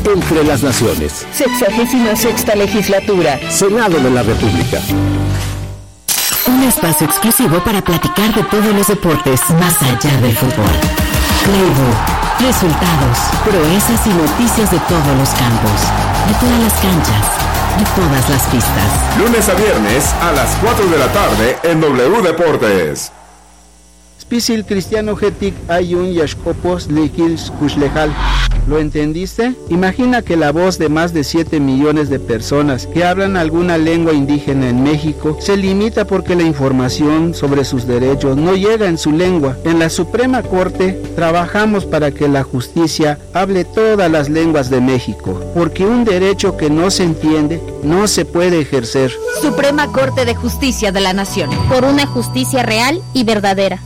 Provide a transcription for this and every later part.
entre las naciones. 66ª Legislatura. Senado de la República. Un espacio exclusivo para platicar de todos los deportes más allá del fútbol. Playbook, resultados, proezas y noticias de todos los campos, de todas las canchas, de todas las pistas. Lunes a viernes a las 4 de la tarde en W Deportes. Spisil Cristiano Getik Ayun Yashkopos Likils Kushlejal. ¿Lo entendiste? Imagina que la voz de más de 7 millones de personas que hablan alguna lengua indígena en México se limita porque la información sobre sus derechos no llega en su lengua. En la Suprema Corte trabajamos para que la justicia hable todas las lenguas de México, porque un derecho que no se entiende no se puede ejercer. Suprema Corte de Justicia de la Nación. Por una justicia real y verdadera.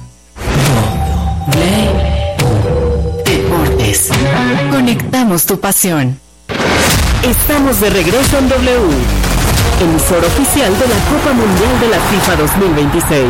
Deportes. Conectamos tu pasión. Estamos de regreso en W, emisor oficial de la Copa Mundial de la FIFA 2026.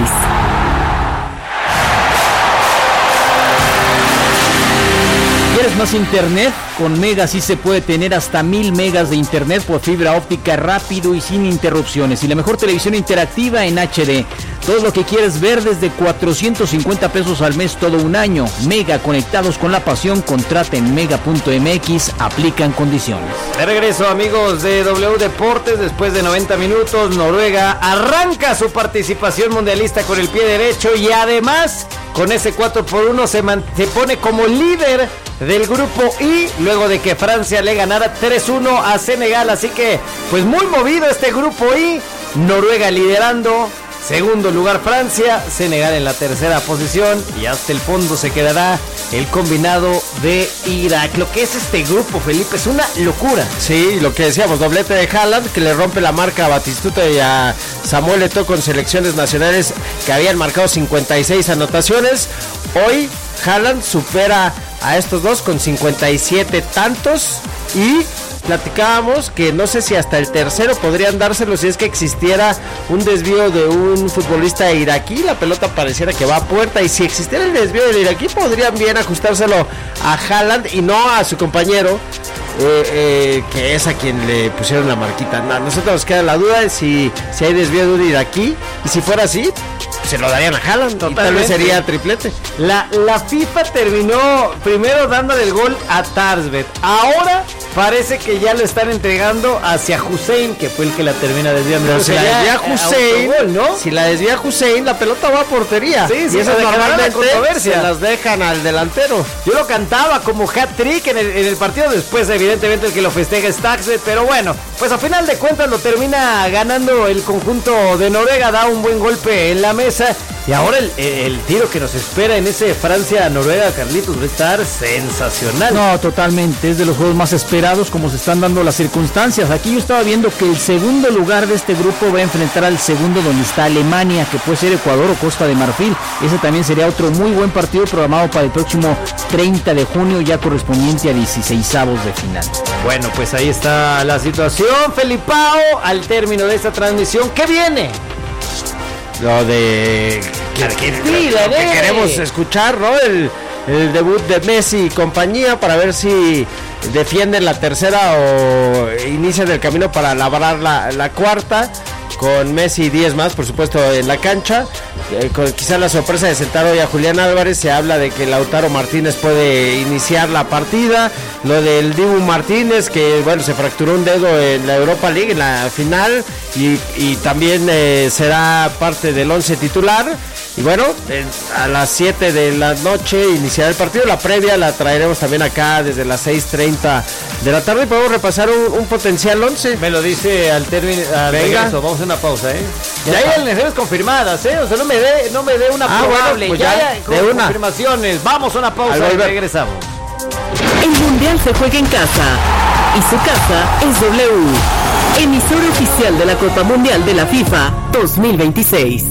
¿Quieres más internet? Con Mega sí se puede tener hasta 1000 megas de internet por fibra óptica rápido y sin interrupciones. Y la mejor televisión interactiva en HD. Todo lo que quieres ver desde 450 pesos al mes todo un año. Mega, conectados con la pasión. Contrata en mega.mx. Aplican condiciones. De regreso, amigos de W Deportes, después de 90 minutos, Noruega arranca su participación mundialista con el pie derecho y además, con ese 4-1 se pone como líder del grupo I, luego de que Francia le ganara 3-1 a Senegal. Así que, pues muy movido este grupo I. Noruega liderando, segundo lugar Francia, Senegal en la tercera posición y hasta el fondo se quedará el combinado de Irak. Lo que es este grupo, Felipe, es una locura. Sí, lo que decíamos, doblete de Haaland que le rompe la marca a Batistuta y a Samuel Eto'o con selecciones nacionales que habían marcado 56 anotaciones. Hoy Haaland supera a estos dos con 57 tantos y platicábamos que no sé si hasta el tercero podrían dárselo si es que existiera un desvío de un futbolista iraquí. La pelota pareciera que va a puerta y si existiera el desvío del iraquí podrían bien ajustárselo a Haaland y no a su compañero, que es a quien le pusieron la marquita. No, nosotros nos queda la duda de si hay desvío de un iraquí y si fuera así se lo darían a Haaland. Totalmente. Y tal vez sería triplete. La FIFA terminó primero dándole el gol a Tarsbet. Ahora parece que ya lo están entregando hacia Hussein, que fue el que la termina desviando. Pero si la desvía Hussein, ¿no? Si la desvía Hussein, la pelota va a portería. Sí, y eso normalmente controversia. Se las dejan al delantero. Yo lo cantaba como hat-trick en el partido. Después, evidentemente, el que lo festeja es Tarsbet. Pero bueno, pues a final de cuentas lo termina ganando el conjunto de Noruega. Da un buen golpe en la mesa. Y ahora el tiro que nos espera en ese Francia-Noruega, Carlitos, va a estar sensacional. No, totalmente, es de los juegos más esperados como se están dando las circunstancias. Aquí yo estaba viendo que el segundo lugar de este grupo va a enfrentar al segundo donde está Alemania, que puede ser Ecuador o Costa de Marfil. Ese también sería otro muy buen partido programado para el próximo 30 de junio, ya correspondiente a 16avos de final. Bueno, pues ahí está la situación, Felipao, al término de esta transmisión. ¿Qué viene? Lo de Argentina, lo que queremos escuchar, ¿no? El debut de Messi y compañía para ver si defienden la tercera o inician el camino para labrar la cuarta. Con Messi y 10 más, por supuesto, en la cancha. Con quizá la sorpresa de sentar hoy a Julián Álvarez. Se habla de que Lautaro Martínez puede iniciar la partida. Lo del Dibu Martínez, que bueno, se fracturó un dedo en la Europa League en la final. Y también será parte del 11 titular. Y bueno, a las 7 de la noche iniciará el partido. La previa la traeremos también acá desde las 6:30 de la tarde. Y podemos repasar un potencial 11. Me lo dice al término. Regreso. Vamos a una pausa, Ya hay alineaciones confirmadas, O sea, no me dé una probable. Bueno, pues ya hay confirmaciones. Vamos a una pausa y regresamos. El Mundial se juega en casa y su casa es W, emisor oficial de la Copa Mundial de la FIFA 2026.